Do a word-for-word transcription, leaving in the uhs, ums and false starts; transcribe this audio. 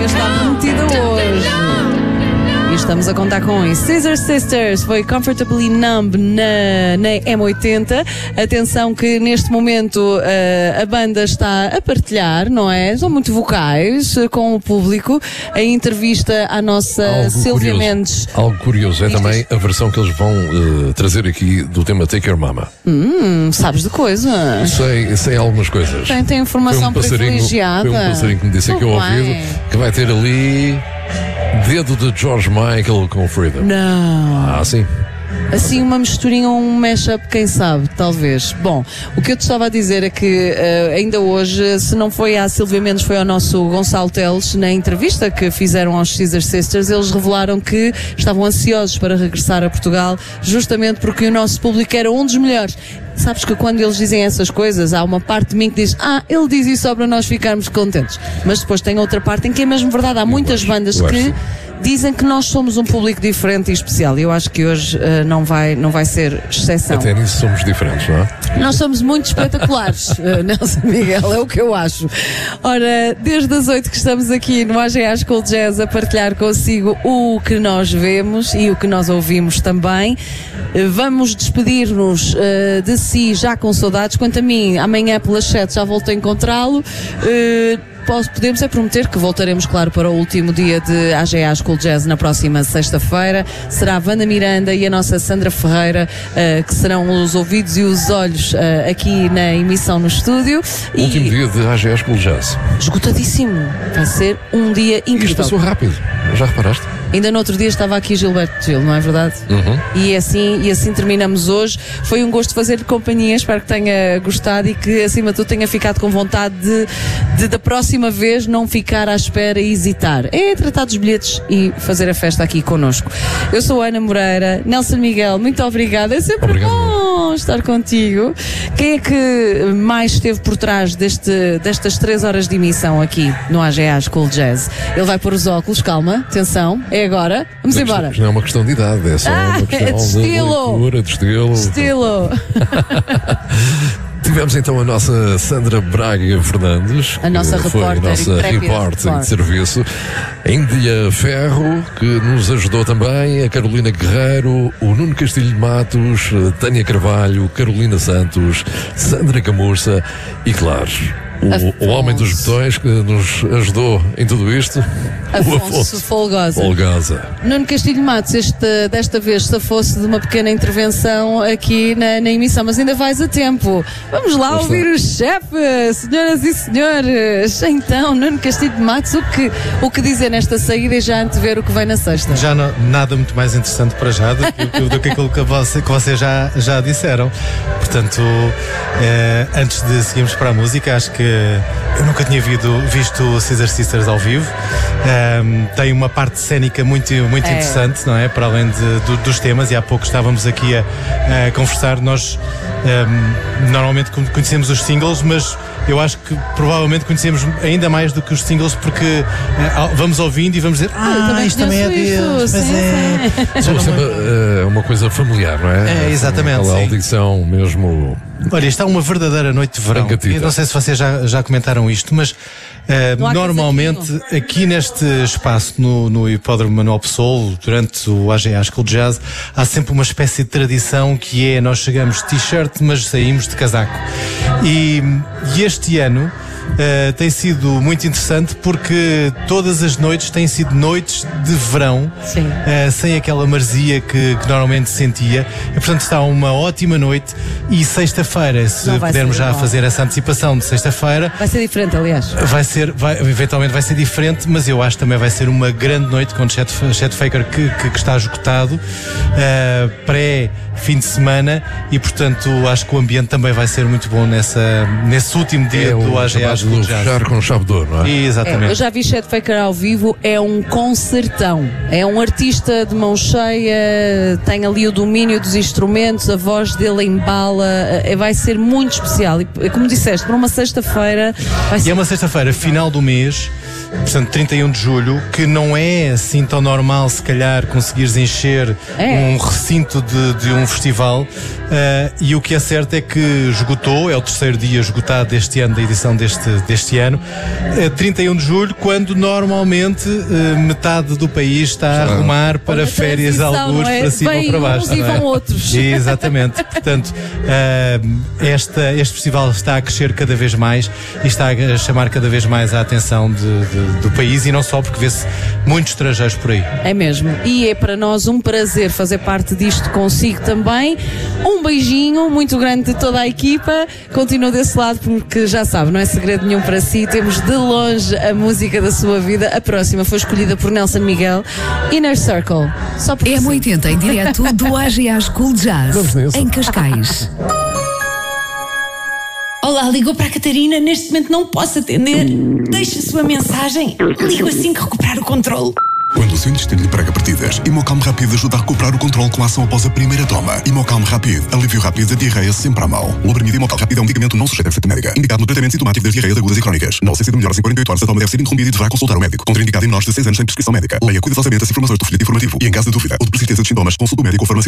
música está prometida hoje. E estamos a contar com isso. Scissor Sisters foi Comfortably Numb na, na M oitenta. Atenção que neste momento uh, a banda está a partilhar, não é? São muito vocais uh, com o público. A entrevista à nossa algo Sílvia curioso, Mendes. Algo curioso é Isto também a versão que eles vão uh, trazer aqui do tema Take Your Mama. Hum, sabes de coisa? Sei, sei algumas coisas. Tem, tem informação Foi um passarinho, privilegiada. foi um passarinho que me disse aqui ao Muito ouvido bem. que vai ter ali dedo de George Michael com Freedom. Não. Ah, sim. Assim uma misturinha, um mashup, quem sabe, talvez. Bom, o que eu te estava a dizer é que uh, ainda hoje, se não foi à Sílvia Mendes, foi ao nosso Gonçalo Teles, na entrevista que fizeram aos Scissor Sisters, eles revelaram que estavam ansiosos para regressar a Portugal, justamente porque o nosso público era um dos melhores. Sabes que quando eles dizem essas coisas, há uma parte de mim que diz, ah, ele diz isso só para nós ficarmos contentes. Mas depois tem outra parte em que é mesmo verdade. Há muitas acho, bandas eu que acho. dizem que nós somos um público diferente e especial. E eu acho que hoje uh, não, vai, não vai ser exceção. Até nisso somos diferentes, não é? Nós somos muito espetaculares, uh, Nelson Miguel, é o que eu acho. Ora, desde as oito que estamos aqui no A G A School Jazz a partilhar consigo o que nós vemos e o que nós ouvimos também. Uh, vamos despedir-nos uh, de si já com saudades. Quanto a mim, amanhã pelas sete já volto a encontrá-lo. Uh, Posso, podemos é prometer que voltaremos, claro, para o último dia de A G A School Jazz na próxima sexta-feira. Será a Wanda Miranda e a nossa Sandra Ferreira uh, que serão os ouvidos e os olhos uh, aqui na emissão no estúdio. E Último dia de A G A School Jazz. esgotadíssimo. Vai ser um dia Isto incrível. passou rápido, já reparaste? Ainda no outro dia estava aqui Gilberto Gil, não é verdade? Uhum. E assim, e assim terminamos hoje. Foi um gosto fazer-lhe companhia, espero que tenha gostado e que acima de tudo tenha ficado com vontade de, de da próxima vez não ficar à espera e hesitar. É tratar dos bilhetes e fazer a festa aqui connosco. Eu sou a Ana Moreira. Nelson Miguel, muito obrigada. É sempre Obrigado. bom estar contigo. Quem é que mais esteve por trás deste, destas três horas de emissão aqui no A G A School Jazz? Ele vai pôr os óculos, calma, atenção, é agora. Vamos embora. Isto não é uma questão de idade, é só Ah, uma questão é de estilo. leitura, de estilo. Estilo. Tivemos então a nossa Sandra Braga Fernandes, A nossa que foi a repórter, nossa intrépida repórter repórter. de serviço, a Índia Ferro, que nos ajudou também, a Carolina Guerreiro, o Nuno Castilho de Matos, a Tânia Carvalho, Carolina Santos, Sandra Camurça e, claro, o, o homem dos botões que nos ajudou em tudo isto, o Afonso Afonso Folgosa. Folgosa. Nuno Castilho Matos, este, desta vez se fosse de uma pequena intervenção aqui na, na emissão, mas ainda vais a tempo. Vamos lá Mas ouvir o chefe, senhoras e senhores. Então, Nuno Castilho de Matos, o que, o que dizer nesta saída e já antever o que vem na sexta? Já não, nada muito mais interessante para já do que, do que aquilo que, você, que vocês já, já disseram. Portanto, eh, antes de seguirmos para a música, acho que eu nunca tinha visto, visto Scissor Sisters ao vivo. Um, tem uma parte cénica muito, muito É. interessante, não é? Para além de, do, dos temas, e há pouco estávamos aqui a, a conversar. Nós um, normalmente conhecemos os singles, mas eu acho que provavelmente conhecemos ainda mais do que os singles, porque uh, vamos ouvindo e vamos dizer, Ah, eu ah, também isto também é conheço deles, isto, mas sim, é. Só sempre uh, uma coisa familiar, não é? É, exatamente, Aquela sim. audição mesmo. Olha, está uma verdadeira noite de verão. Branca-tita. Eu não sei se vocês já, já comentaram isto, mas uh, Não há normalmente casaquinho. aqui neste espaço, no, no Hipódromo Manuel Pessoa, durante o A G A School Jazz, há sempre uma espécie de tradição que é nós chegamos de t-shirt, mas saímos de casaco. E, e este ano Uh, tem sido muito interessante porque todas as noites têm sido noites de verão, Sim. uh, sem aquela maresia que, que normalmente sentia. E, portanto, está uma ótima noite. E sexta-feira, se Não vai pudermos ser já igual. fazer essa antecipação de sexta-feira, Vai ser diferente, aliás. vai ser, vai, eventualmente vai ser diferente, mas eu acho que também vai ser uma grande noite com o Chet, Chet Faker que, que, que está esgotado, uh, pré-fim de semana, e portanto acho que o ambiente também vai ser muito bom nessa, nesse último dia É do o A G A chamado School Jazz. fechar com chave de ouro, não é? É, Exatamente. eu já vi Chet Faker ao vivo, é um concertão. É um artista de mão cheia, tem ali o domínio dos instrumentos, a voz dele embala, é, vai ser muito especial. E como disseste, para uma sexta-feira vai E ser. é uma sexta-feira, final do mês, portanto, trinta e um de julho, que não é assim tão normal, se calhar, conseguires encher É. um recinto de, de um festival. Uh, e o que é certo é que esgotou, é o terceiro dia esgotado deste ano, da edição deste, deste ano, uh, trinta e um de julho, quando normalmente uh, metade do país está a arrumar para Olha, férias, transição, alguns não é? para cima Vêm ou para baixo. uns e não é? vão outros. Exatamente. Portanto, uh, esta, este festival está a crescer cada vez mais e está a chamar cada vez mais a atenção de, de, do país, e não só, porque vê-se muitos estrangeiros por aí. É mesmo. E é para nós um prazer fazer parte disto consigo também. Um beijinho muito grande de toda a equipa. Continua desse lado, porque já sabe, não é segredo nenhum para si. Temos de longe a música da sua vida. A próxima foi escolhida por Nelson Miguel, Inner Circle. Só porque M oitenta em direto do A G A School Jazz, Vamos nisso. em Cascais. Olá, ligou para a Catarina, neste momento não posso atender. Deixe a sua mensagem, ligo assim que recuperar o controle. Quando o seu intestino lhe prega partidas, Imocalm Rápido ajuda a recuperar o controle com a ação após a primeira toma. Imocalm Rápido, alívio rápido da diarreia sempre à mão. O Lobramido Imocalm Rápido é um medicamento não sujeito a receita médica, indicado no tratamento sintomático das diarreias agudas e crónicas. Na ausência de melhoras em quarenta e oito horas, a toma deve ser interrompida e deverá consultar o médico. Contraindicado em menores de seis anos sem prescrição médica. Leia cuidadosamente as informações do folheto informativo e, em caso de dúvida ou de persistência de sintomas, consulte o médico ou farmacêutico.